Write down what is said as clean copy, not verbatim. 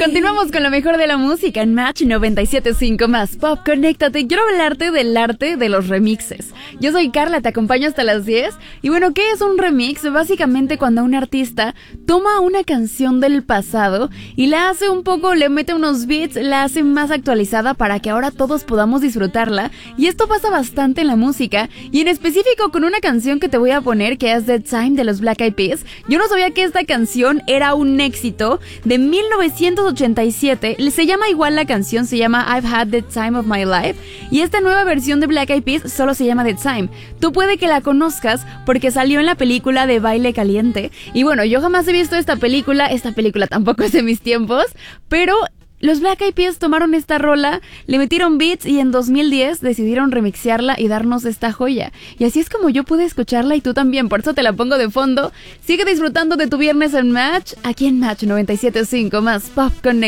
Continuamos con lo mejor de la música en Match 97.5 más Pop. Conéctate, quiero hablarte del arte de los remixes. Yo soy Carla, te acompaño hasta las 10. Y bueno, ¿qué es un remix? Básicamente cuando un artista toma una canción del pasado y la hace un poco, le mete unos beats, la hace más actualizada para que ahora todos podamos disfrutarla. Y esto pasa bastante en la música, y en específico con una canción que te voy a poner, que es The Time de los Black Eyed Peas. Yo no sabía que esta canción era un éxito de 1987. Se llama igual la canción, se llama I've Had the Time of My Life, y esta nueva versión de Black Eyed Peas solo se llama The Time. Tú puede que la conozcas porque salió en la película de Baile Caliente, y bueno, yo jamás he visto esta película tampoco es de mis tiempos, pero los Black Eyed Peas tomaron esta rola, le metieron beats y en 2010 decidieron remixearla y darnos esta joya. Y así es como yo pude escucharla y tú también, por eso te la pongo de fondo. Sigue disfrutando de tu viernes en Match, aquí en Match 97.5 más Pop Connect.